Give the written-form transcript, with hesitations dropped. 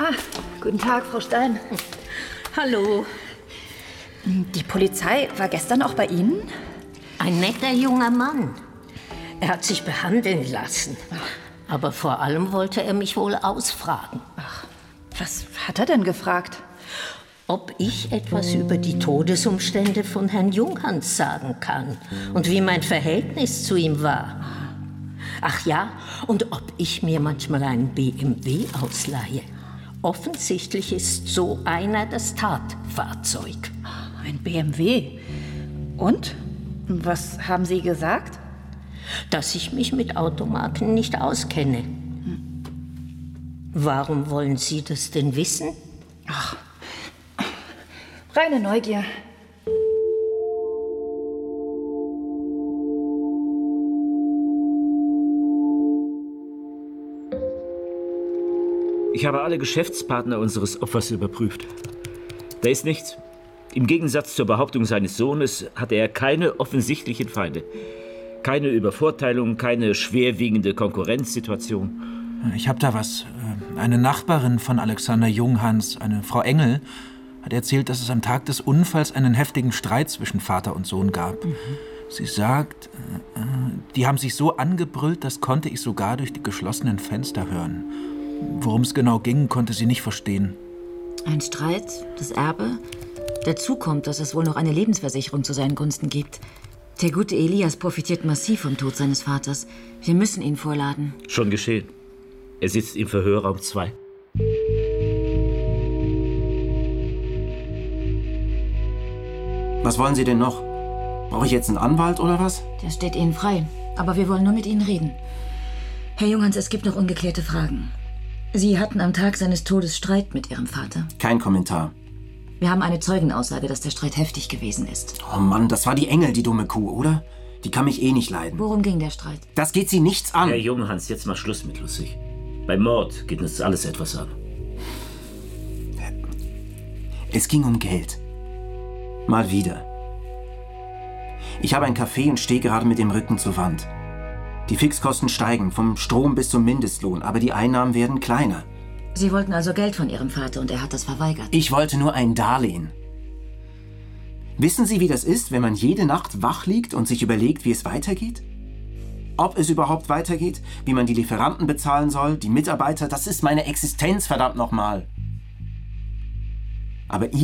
Guten Tag, Frau Stein. Hallo. Die Polizei war gestern auch bei Ihnen? Ein netter junger Mann. Er hat sich behandeln lassen. Aber vor allem wollte er mich wohl ausfragen. Was hat er denn gefragt? Ob ich etwas über die Todesumstände von Herrn Junghans sagen kann und wie mein Verhältnis zu ihm war. Ach ja, und ob ich mir manchmal einen BMW ausleihe. Offensichtlich ist so einer das Tatfahrzeug. Ein BMW. Und? Was haben Sie gesagt? Dass ich mich mit Automarken nicht auskenne. Warum wollen Sie das denn wissen? Ach, reine Neugier. Ich habe alle Geschäftspartner unseres Opfers überprüft. Da ist nichts. Im Gegensatz zur Behauptung seines Sohnes hatte er keine offensichtlichen Feinde. Keine Übervorteilung, keine schwerwiegende Konkurrenzsituation. Ich habe da was. Eine Nachbarin von Alexander Junghans, eine Frau Engel, hat erzählt, dass es am Tag des Unfalls einen heftigen Streit zwischen Vater und Sohn gab. Sie sagt, die haben sich so angebrüllt, das konnte ich sogar durch die geschlossenen Fenster hören. Worum es genau ging, konnte sie nicht verstehen. Ein Streit, das Erbe. Dazu kommt, dass es wohl noch eine Lebensversicherung zu seinen Gunsten gibt. Der gute Elias profitiert massiv vom Tod seines Vaters. Wir müssen ihn vorladen. Schon geschehen. Er sitzt im Verhörraum 2. Was wollen Sie denn noch? Brauche ich jetzt einen Anwalt oder was? Das steht Ihnen frei. Aber wir wollen nur mit Ihnen reden. Herr Junghans, es gibt noch ungeklärte Fragen. Sie hatten am Tag seines Todes Streit mit Ihrem Vater. Kein Kommentar. Wir haben eine Zeugenaussage, dass der Streit heftig gewesen ist. Oh Mann, das war die Engel, die dumme Kuh, oder? Die kann mich eh nicht leiden. Worum ging der Streit? Das geht Sie nichts an. Herr Junghans, jetzt mal Schluss mit lustig. Beim Mord geht uns alles etwas an. Es ging um Geld. Mal wieder. Ich habe ein Café und stehe gerade mit dem Rücken zur Wand. Die Fixkosten steigen, vom Strom bis zum Mindestlohn, aber die Einnahmen werden kleiner. Sie wollten also Geld von Ihrem Vater und er hat das verweigert. Ich wollte nur ein Darlehen. Wissen Sie, wie das ist, wenn man jede Nacht wach liegt und sich überlegt, wie es weitergeht? Ob es überhaupt weitergeht, wie man die Lieferanten bezahlen soll, die Mitarbeiter, das ist meine Existenz, verdammt nochmal. Aber